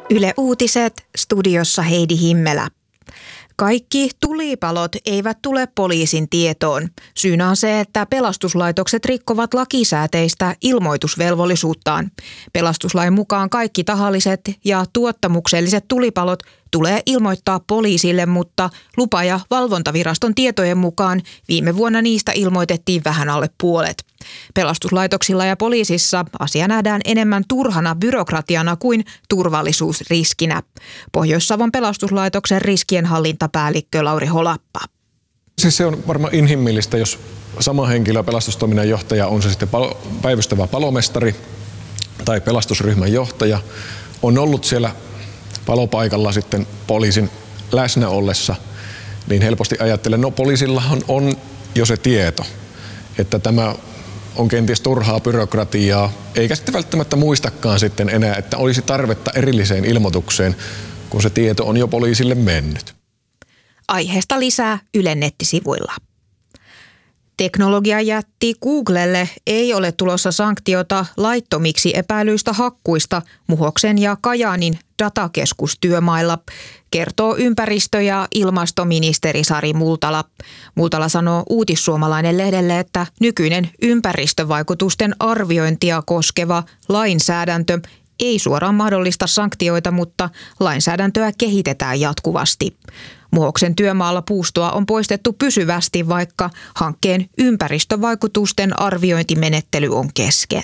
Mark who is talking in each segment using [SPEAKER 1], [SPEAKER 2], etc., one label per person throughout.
[SPEAKER 1] Yle Uutiset, studiossa Heidi Himmelä. Kaikki tulipalot eivät tule poliisin tietoon. Syynä on se, että pelastuslaitokset rikkovat lakisääteistä ilmoitusvelvollisuuttaan. Pelastuslain mukaan kaikki tahalliset ja tuottamukselliset tulipalot tulee ilmoittaa poliisille, mutta lupa- ja valvontaviraston tietojen mukaan viime vuonna niistä ilmoitettiin vähän alle puolet. Pelastuslaitoksilla ja poliisissa asia nähdään enemmän turhana byrokratiana kuin turvallisuusriskinä. Pohjois-Savon pelastuslaitoksen riskienhallintapäällikkö Lauri Holappa.
[SPEAKER 2] Siis se on varmaan inhimillistä, jos sama henkilö, pelastustoiminnan johtaja, on se sitten päivystävä palomestari tai pelastusryhmän johtaja, on ollut siellä palopaikalla sitten poliisin läsnä ollessa, niin helposti ajattelen, no poliisillahan on jo se tieto, että tämä on kenties turhaa byrokratiaa, eikä sitten välttämättä muistakaan sitten enää, että olisi tarvetta erilliseen ilmoitukseen, kun se tieto on jo poliisille mennyt.
[SPEAKER 1] Aiheesta lisää Ylen nettisivuilla. Teknologiajätti Googlelle ei ole tulossa sanktiota laittomiksi epäilyistä hakkuista Muhoksen ja Kajaanin datakeskustyömailla, kertoo ympäristö- ja ilmastoministeri Sari Multala. Multala sanoo Uutissuomalainen lehdelle, että nykyinen ympäristövaikutusten arviointia koskeva lainsäädäntö ei suoraan mahdollista sanktioita, mutta lainsäädäntöä kehitetään jatkuvasti. Muhoksen työmaalla puustoa on poistettu pysyvästi, vaikka hankkeen ympäristövaikutusten arviointimenettely on kesken.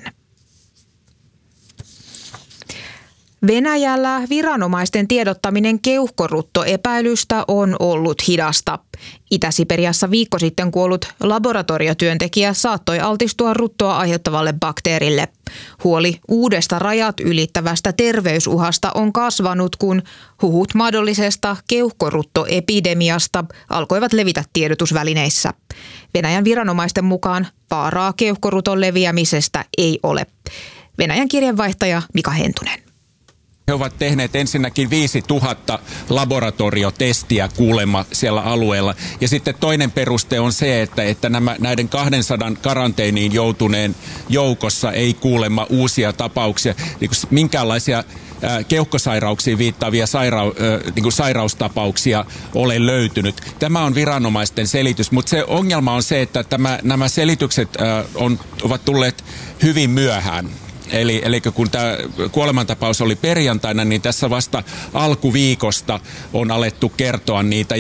[SPEAKER 1] Venäjällä viranomaisten tiedottaminen keuhkoruttoepäilystä on ollut hidasta. Itä-Siperiassa viikko sitten kuollut laboratoriotyöntekijä saattoi altistua ruttoa aiheuttavalle bakteerille. Huoli uudesta rajat ylittävästä terveysuhasta on kasvanut, kun huhut mahdollisesta keuhkoruttoepidemiasta alkoivat levitä tiedotusvälineissä. Venäjän viranomaisten mukaan vaaraa keuhkoruton leviämisestä ei ole. Venäjän kirjeenvaihtaja Mika Hentunen.
[SPEAKER 3] He ovat tehneet ensinnäkin 5000 laboratoriotestiä kuulemma siellä alueella. Ja sitten toinen peruste on se, että näiden 200 karanteeniin joutuneen joukossa ei kuulemma uusia tapauksia, minkäänlaisia keuhkosairauksiin viittaavia sairaustapauksia ole löytynyt. Tämä on viranomaisten selitys, mutta se ongelma on se, että nämä selitykset ovat tulleet hyvin myöhään. Eli kun tämä kuolemantapaus oli perjantaina, niin tässä vasta alkuviikosta on alettu kertoa niitä.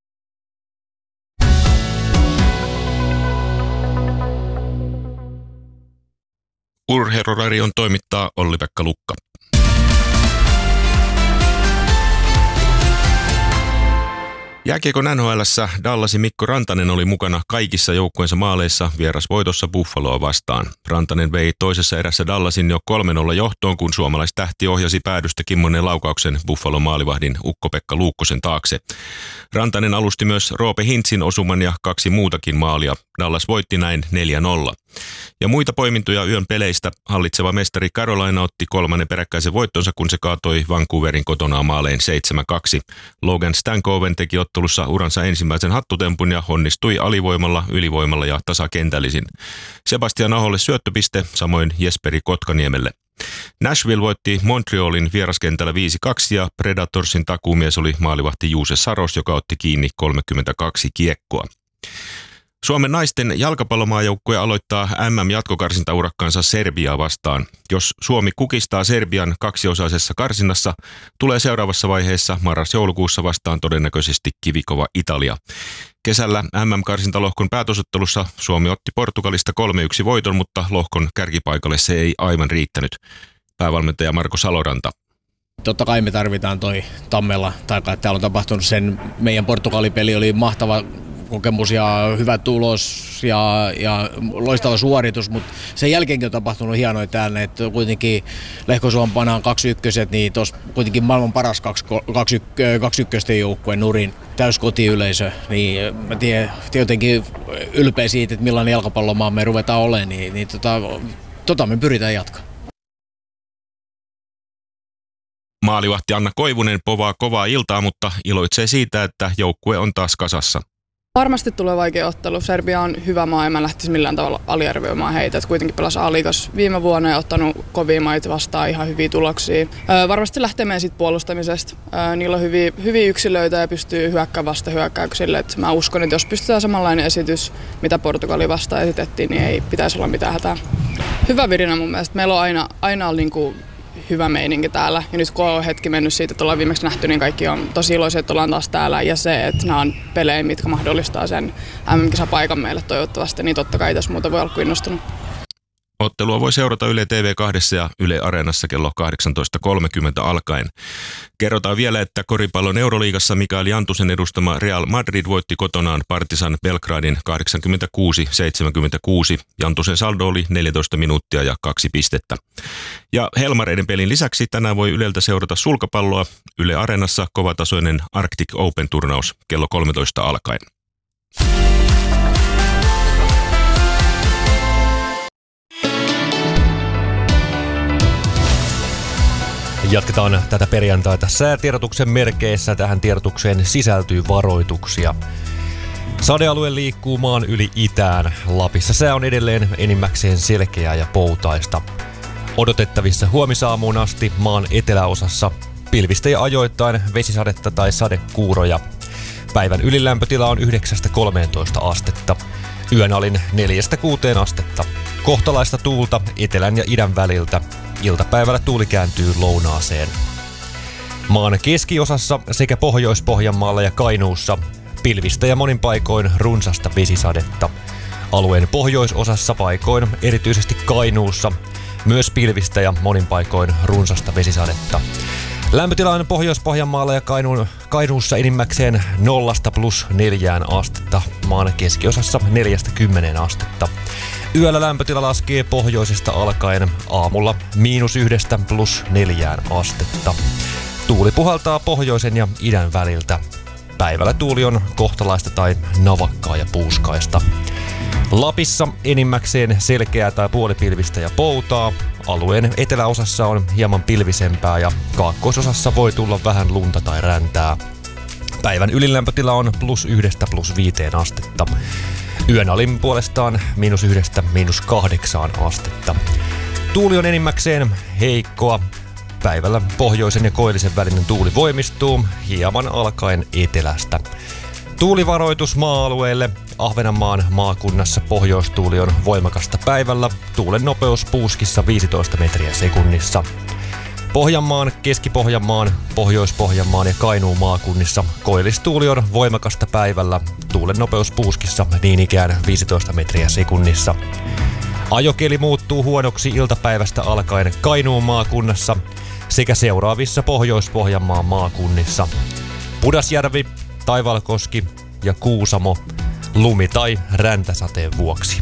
[SPEAKER 4] Urheiluradion toimittaa Olli-Pekka Lukka. Jääkiekon NHL:ssä Dallasin Mikko Rantanen oli mukana kaikissa joukkueensa maaleissa vierasvoitossa Buffaloa vastaan. Rantanen vei toisessa erässä Dallasin jo 3-0 johtoon, kun suomalaistähti ohjasi päädystä kimmoinen laukauksen Buffalon maalivahdin Ukko-Pekka Luukkosen taakse. Rantanen alusti myös Roope Hintzin osuman ja 2 muutakin maalia. Dallas voitti näin 4-0. Ja muita poimintoja yön peleistä hallitseva mestari Carolina otti 3. peräkkäisen voittonsa, kun se kaatoi Vancouverin kotona maalein 7-2. Logan Stankoven teki ottelussa uransa ensimmäisen hattutempun ja onnistui alivoimalla, ylivoimalla ja tasakentällisin. Sebastian Aholle syöttöpiste, samoin Jesperi Kotkaniemelle. Nashville voitti Montrealin vieraskentällä 5-2 ja Predatorsin takuumies oli maalivahti Juuse Saros, joka otti kiinni 32 kiekkoa. Suomen naisten jalkapallomaajoukkue aloittaa MM-jatkokarsintaurakkaansa Serbiaa vastaan. Jos Suomi kukistaa Serbian kaksiosaisessa karsinnassa, tulee seuraavassa vaiheessa marras-joulukuussa vastaan todennäköisesti kivikova Italia. Kesällä MM-karsintalohkon päätösottelussa Suomi otti Portugalista 3-1 voiton, mutta lohkon kärkipaikalle se ei aivan riittänyt. Päävalmentaja Marko Saloranta.
[SPEAKER 5] Totta kai me tarvitaan toi Tammella, täällä on tapahtunut sen, meidän Portugali-peli oli mahtava kokemus ja hyvä tulos ja loistava suoritus, mutta sen jälkeenkin on tapahtunut hienoja täällä, että kuitenkin Lehko-Suompanaan 2-1, niin tuossa kuitenkin maailman paras 2-1 joukkueen nurin täys kotiyleisö, niin mä tiedän jotenkin ylpeä siitä, että millainen jalkapallomaa me ruvetaan olemaan, niin me pyritään jatkaa.
[SPEAKER 4] Maalivahti Anna Koivunen povaa kovaa iltaa, mutta iloitsee siitä, että joukkue on taas kasassa.
[SPEAKER 6] Varmasti tulee vaikea ottelu. Serbia on hyvä maa ja mä lähtisin millään tavalla aliarvioimaan heitä. Et kuitenkin pelasi A-liigas viime vuonna ja ottanut kovia maita vastaan ihan hyviä tuloksia. Varmasti lähtee meidän siitä puolustamisesta. Niillä on hyviä yksilöitä ja pystyy hyökkäämään vasta hyökkäyksille. Et mä uskon, että jos pystytään samanlainen esitys, mitä Portugali vastaan esitettiin, niin ei pitäisi olla mitään hätää. Hyvä virinä mun mielestä. Meillä on aina ollut hyvä meininki täällä. Ja nyt kun on hetki mennyt siitä, että ollaan viimeksi nähty, niin kaikki on tosi iloisia, että ollaan taas täällä. Ja se, että nämä on pelejä, mitkä mahdollistaa sen MM-kisapaikan meille toivottavasti, niin totta kai tässä muuta voi olla kuin innostunut.
[SPEAKER 4] Ottelua voi seurata Yle TV2 ja Yle Areenassa kello 18.30 alkaen. Kerrotaan vielä, että koripallon Euroliigassa Mikael Jantusen edustama Real Madrid voitti kotonaan Partizan Belgradin 86-76. Jantusen saldo oli 14 minuuttia ja 2 pistettä. Ja Helmareiden pelin lisäksi tänään voi Yleltä seurata sulkapalloa. Yle Areenassa kovatasoinen Arctic Open-turnaus kello 13 alkaen.
[SPEAKER 7] Jatketaan tätä perjantaita säätiedotuksen merkeissä. Tähän tiedotukseen sisältyy varoituksia. Sadealue liikkuu maan yli itään. Lapissa sää on edelleen enimmäkseen selkeää ja poutaista. Odotettavissa huomisaamuun asti maan eteläosassa pilvistä ja ajoittain vesisadetta tai sadekuuroja. Päivän ylilämpötila on 9-13 astetta. Yön alin 4-6 astetta. Kohtalaista tuulta etelän ja idän väliltä. Iltapäivällä tuuli kääntyy lounaaseen. Maan keskiosassa sekä Pohjois-Pohjanmaalla ja Kainuussa pilvistä ja monin paikoin runsasta vesisadetta. Alueen pohjoisosassa paikoin, erityisesti Kainuussa, myös pilvistä ja monin paikoin runsasta vesisadetta. Lämpötila on Pohjois-Pohjanmaalla ja Kainuussa enimmäkseen 0–4 astetta, maan keskiosassa 4–10 astetta. Yöllä lämpötila laskee pohjoisesta alkaen, aamulla -1–+4 astetta. Tuuli puhaltaa pohjoisen ja idän väliltä. Päivällä tuuli on kohtalaista tai navakkaa ja puuskaista. Lapissa enimmäkseen selkeää tai puolipilvistä ja poutaa. Alueen eteläosassa on hieman pilvisempää ja kaakkoisosassa voi tulla vähän lunta tai räntää. Päivän ylilämpötila on +1–+5 astetta. Yön alin puolestaan -1–−8 astetta. Tuuli on enimmäkseen heikkoa. Päivällä pohjoisen ja koillisen välinen tuuli voimistuu hieman alkaen etelästä. Tuulivaroitus maa-alueelle. Ahvenanmaan maakunnassa pohjoistuuli on voimakasta päivällä. Tuulen nopeus puuskissa 15 metriä sekunnissa. Pohjanmaan, Keski-Pohjanmaan, Pohjois-Pohjanmaan ja Kainuun maakunnissa koillistuuli on voimakasta päivällä. Tuulen nopeus puuskissa niin ikään 15 metriä sekunnissa. Ajokeli muuttuu huonoksi iltapäivästä alkaen Kainuun maakunnassa sekä seuraavissa Pohjois-Pohjanmaan maakunnissa. Pudasjärvi, Taivalkoski ja Kuusamo lumi- tai räntäsateen vuoksi.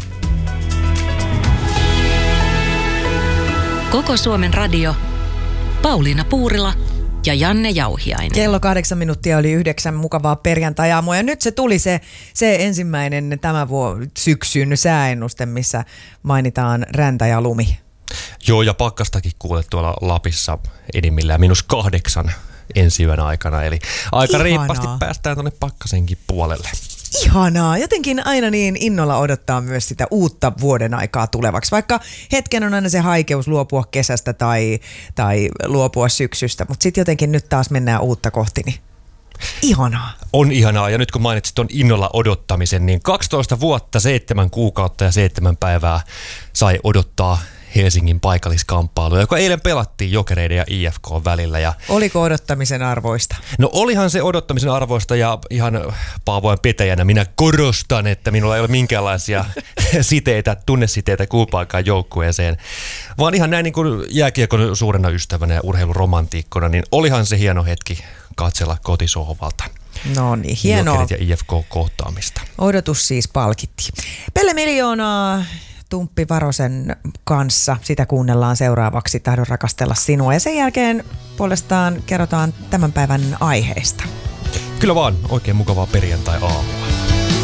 [SPEAKER 8] Koko Suomen radio. Pauliina Puurila ja Janne Jauhiainen.
[SPEAKER 9] Kello 8:08, mukavaa perjantai-aamua. Ja nyt se tuli se ensimmäinen tämän syksyn sääennuste, missä mainitaan räntä ja lumi.
[SPEAKER 7] Joo, ja pakkastakin kuulet tuolla Lapissa enimmillään -8 ensi yön aikana. Eli aika riippaasti päästään tuonne pakkasenkin puolelle.
[SPEAKER 9] Ihanaa. Jotenkin aina niin innolla odottaa myös sitä uutta vuoden aikaa tulevaksi. Vaikka hetken on aina se haikeus luopua kesästä tai luopua syksystä, mutta sitten jotenkin nyt taas mennään uutta kohti. Niin ihanaa.
[SPEAKER 7] On ihanaa. Ja nyt kun mainitsit tuon innolla odottamisen, niin 12 vuotta, 7 kuukautta ja 7 päivää sai odottaa Helsingin paikalliskamppailu, joka eilen pelattiin Jokereiden ja IFK välillä. Ja
[SPEAKER 9] oliko odottamisen arvoista?
[SPEAKER 7] No olihan se odottamisen arvoista, ja ihan Paavojen petäjänä minä korostan, että minulla ei ole minkäänlaisia tunnesiteitä kumpaakaan joukkueeseen, vaan ihan näin niin kuin jääkiekon suurena ystävänä ja urheiluromantiikkona, niin olihan se hieno hetki katsella kotisohvalta.
[SPEAKER 9] No niin, hienoa.
[SPEAKER 7] Jokerit ja IFK kohtaamista.
[SPEAKER 9] Odotus siis palkittiin. Pelle Miljoonaa Tumppi Varosen kanssa. Sitä kuunnellaan seuraavaksi. Tahdon rakastella sinua. Ja sen jälkeen puolestaan kerrotaan tämän päivän aiheista.
[SPEAKER 7] Kyllä vaan. Oikein mukavaa perjantai-aamua.